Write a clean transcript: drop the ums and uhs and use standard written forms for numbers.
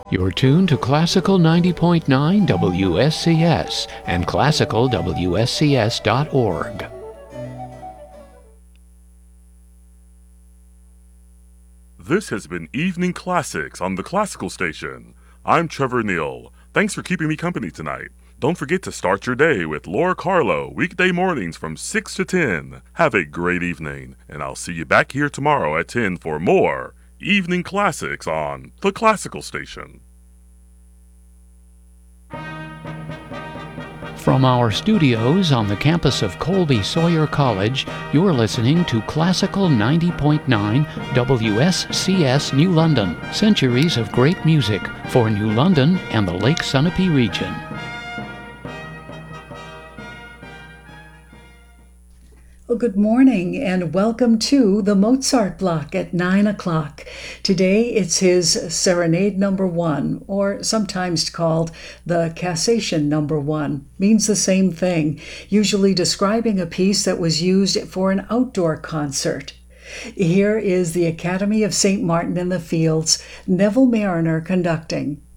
You're tuned to Classical 90.9 WSCS and classicalwscs.org. This has been Evening Classics on the Classical Station. I'm Trevor Neal. Thanks for keeping me company tonight. Don't forget to start your day with Laura Carlo, weekday mornings from 6 to 10. Have a great evening, and I'll see you back here tomorrow at 10 for more Evening Classics on the Classical Station. From our studios on the campus of Colby Sawyer College, you're listening to Classical 90.9 WSCS New London. Centuries of great music for New London and the Lake Sunapee region. Well, good morning and welcome to the Mozart Block at 9 o'clock. Today it's his Serenade Number 1, or sometimes called the Cassation Number 1. Means the same thing, usually describing a piece that was used for an outdoor concert. Here is the Academy of St. Martin in the Fields, Neville Marriner conducting.